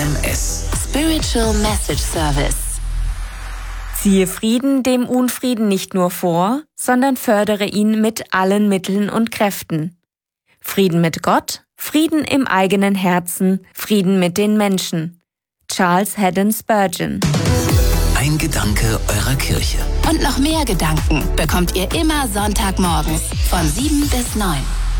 SMS. Spiritual Message Service. Ziehe Frieden dem Unfrieden nicht nur vor, sondern fördere ihn mit allen Mitteln und Kräften. Frieden mit Gott, Frieden im eigenen Herzen, Frieden mit den Menschen. Charles Haddon Spurgeon. Ein Gedanke eurer Kirche. Und noch mehr Gedanken bekommt ihr immer Sonntagmorgens von 7 bis 9.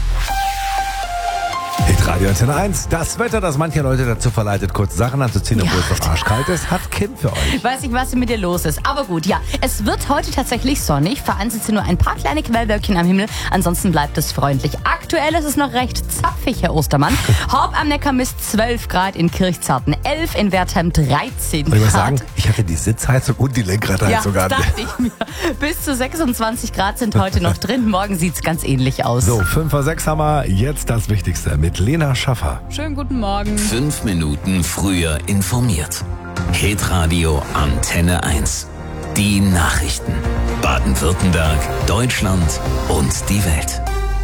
Hitradio Antenne 1. Das Wetter, das manche Leute dazu verleitet, kurz Sachen anzuziehen, obwohl es noch arschkalt ist, hat Kim für euch. Weiß nicht, was mit dir los ist. Aber gut, ja. Es wird heute tatsächlich sonnig. Vereinzelt sind nur ein paar kleine Quellwölkchen am Himmel. Ansonsten bleibt es freundlich. Aktuell ist es noch recht zapfig, Herr Ostermann. Haupt am Neckar misst 12 Grad in Kirchzarten, 11 in Wertheim, 13 Grad. Ich muss sagen, ich hatte die Sitzheizung und die Lenkradheizung an. Ja, dachte ich mir. Bis zu 26 Grad sind heute noch drin. Morgen sieht's ganz ähnlich aus. So, 5:06 haben wir jetzt das Wichtigste mit Lena Schaffer. Schönen guten Morgen. 5 Minuten früher informiert. Hitradio Antenne 1. Die Nachrichten. Baden-Württemberg, Deutschland und die Welt.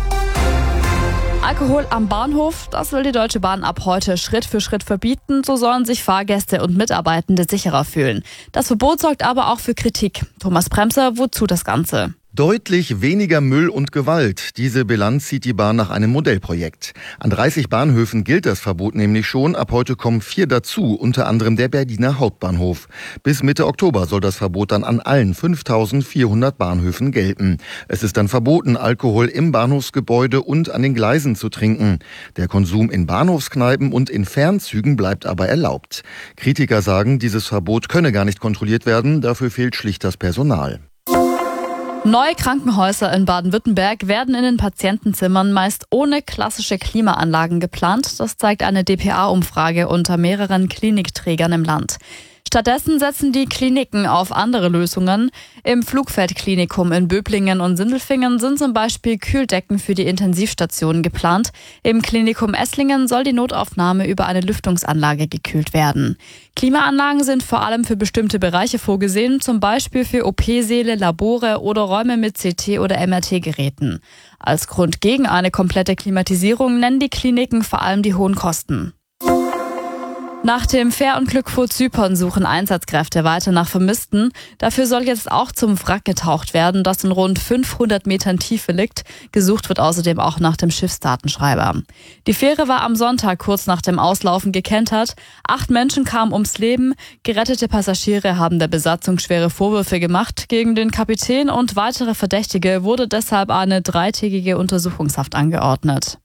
Alkohol am Bahnhof, das will die Deutsche Bahn ab heute Schritt für Schritt verbieten. So sollen sich Fahrgäste und Mitarbeitende sicherer fühlen. Das Verbot sorgt aber auch für Kritik. Thomas Bremser, wozu das Ganze? Deutlich weniger Müll und Gewalt. Diese Bilanz zieht die Bahn nach einem Modellprojekt. An 30 Bahnhöfen gilt das Verbot nämlich schon. Ab heute kommen 4 dazu, unter anderem der Berliner Hauptbahnhof. Bis Mitte Oktober soll das Verbot dann an allen 5.400 Bahnhöfen gelten. Es ist dann verboten, Alkohol im Bahnhofsgebäude und an den Gleisen zu trinken. Der Konsum in Bahnhofskneipen und in Fernzügen bleibt aber erlaubt. Kritiker sagen, dieses Verbot könne gar nicht kontrolliert werden. Dafür fehlt schlicht das Personal. Neue Krankenhäuser in Baden-Württemberg werden in den Patientenzimmern meist ohne klassische Klimaanlagen geplant. Das zeigt eine dpa-Umfrage unter mehreren Klinikträgern im Land. Stattdessen setzen die Kliniken auf andere Lösungen. Im Flugfeldklinikum in Böblingen und Sindelfingen sind zum Beispiel Kühldecken für die Intensivstationen geplant. Im Klinikum Esslingen soll die Notaufnahme über eine Lüftungsanlage gekühlt werden. Klimaanlagen sind vor allem für bestimmte Bereiche vorgesehen, zum Beispiel für OP-Säle, Labore oder Räume mit CT- oder MRT-Geräten. Als Grund gegen eine komplette Klimatisierung nennen die Kliniken vor allem die hohen Kosten. Nach dem Fährunglück vor Zypern suchen Einsatzkräfte weiter nach Vermissten. Dafür soll jetzt auch zum Wrack getaucht werden, das in rund 500 Metern Tiefe liegt. Gesucht wird außerdem auch nach dem Schiffsdatenschreiber. Die Fähre war am Sonntag kurz nach dem Auslaufen gekentert. 8 Menschen kamen ums Leben. Gerettete Passagiere haben der Besatzung schwere Vorwürfe gemacht. Gegen den Kapitän und weitere Verdächtige wurde deshalb eine 3-tägige Untersuchungshaft angeordnet.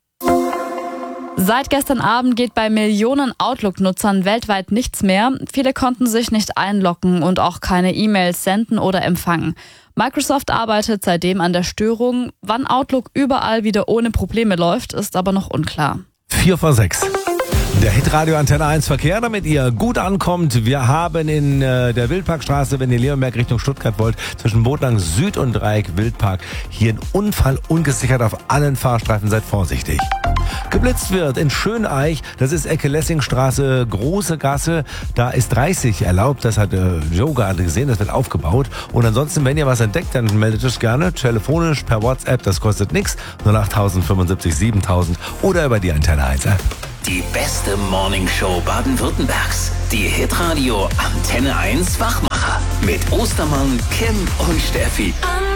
Seit gestern Abend geht bei Millionen Outlook-Nutzern weltweit nichts mehr. Viele konnten sich nicht einloggen und auch keine E-Mails senden oder empfangen. Microsoft arbeitet seitdem an der Störung. Wann Outlook überall wieder ohne Probleme läuft, ist aber noch unklar. 4:06. Der Hitradio Antenne 1 Verkehr, damit ihr gut ankommt. Wir haben in der Wildparkstraße, wenn ihr Leonberg Richtung Stuttgart wollt, zwischen Botlang Süd und Dreieck Wildpark, hier ein Unfall ungesichert auf allen Fahrstreifen. Seid vorsichtig. Geblitzt wird in Schöneich, das ist Ecke Lessingstraße, Große Gasse, da ist 30 erlaubt, das hat Joe gerade gesehen, das wird aufgebaut. Und ansonsten, wenn ihr was entdeckt, dann meldet es gerne telefonisch, per WhatsApp, das kostet nichts, 08000 75 7000 oder über die Antenne 1 App. Die beste Morningshow Baden-Württembergs. Die Hitradio Antenne 1 Wachmacher. Mit Ostermann, Kim und Steffi.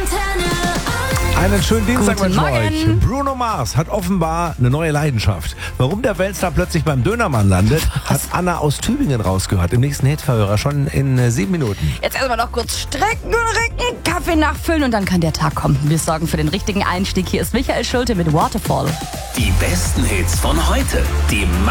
Einen schönen Dienstag Guten wünsche ich Morgen. euch. Bruno Mars hat offenbar eine neue Leidenschaft. Warum der Weltstar plötzlich beim Dönermann landet, hat Anna aus Tübingen rausgehört. Im nächsten Hitverhörer schon in 7 Minuten. Jetzt erstmal noch kurz strecken, recken, Kaffee nachfüllen und dann kann der Tag kommen. Wir sorgen für den richtigen Einstieg. Hier ist Michael Schulte mit Waterfall. Die besten Hits von heute. Die